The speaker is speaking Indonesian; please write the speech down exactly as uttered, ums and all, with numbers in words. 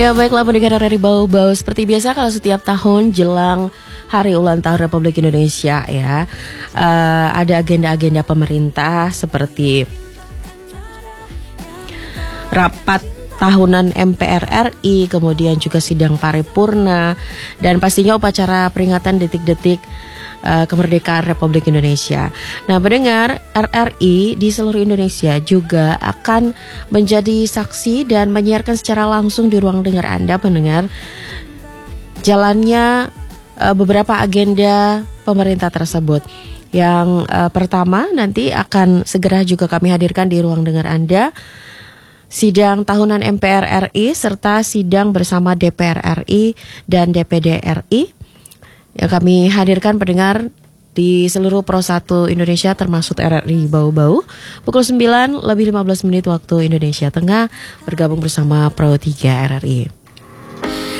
Ya baiklah pendengar dari Bau-Bau, seperti biasa kalau setiap tahun jelang Hari Ulang Tahun Republik Indonesia ya, uh, ada agenda-agenda pemerintah seperti rapat tahunan M P R R I, kemudian juga sidang paripurna, dan pastinya upacara peringatan detik-detik uh, kemerdekaan Republik Indonesia. Nah, pendengar, R R I di seluruh Indonesia juga akan menjadi saksi dan menyiarkan secara langsung di ruang dengar Anda, pendengar, jalannya uh, beberapa agenda pemerintah tersebut. Yang uh, pertama nanti akan segera juga kami hadirkan di ruang dengar Anda, sidang tahunan M P R R I serta sidang bersama D P R R I dan D P D R I yang kami hadirkan pendengar di seluruh Pro satu Indonesia termasuk R R I Bau-Bau pukul sembilan lebih lima belas menit waktu Indonesia Tengah, bergabung bersama Pro tiga R R I.